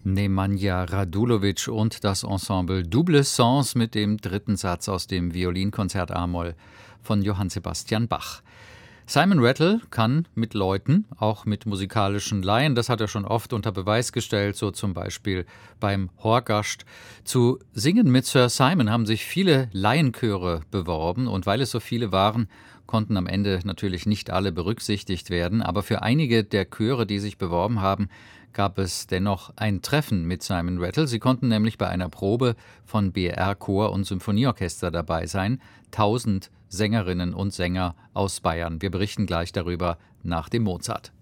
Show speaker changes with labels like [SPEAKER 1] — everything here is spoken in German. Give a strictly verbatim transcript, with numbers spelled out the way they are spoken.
[SPEAKER 1] Nemanja Radulovic und das Ensemble Double Sens mit dem dritten Satz aus dem Violinkonzert A-Moll von Johann Sebastian Bach. Simon Rattle kann mit Leuten, auch mit musikalischen Laien, das hat er schon oft unter Beweis gestellt, so zum Beispiel beim Horgast. Zu Singen mit Sir Simon haben sich viele Laienchöre beworben und weil es so viele waren, konnten am Ende natürlich nicht alle berücksichtigt werden, aber für einige der Chöre, die sich beworben haben, gab es dennoch ein Treffen mit Simon Rattle. Sie konnten nämlich bei einer Probe von B R Chor und Symphonieorchester dabei sein. Tausend Sängerinnen und Sänger aus Bayern. Wir berichten gleich darüber nach dem Mozart.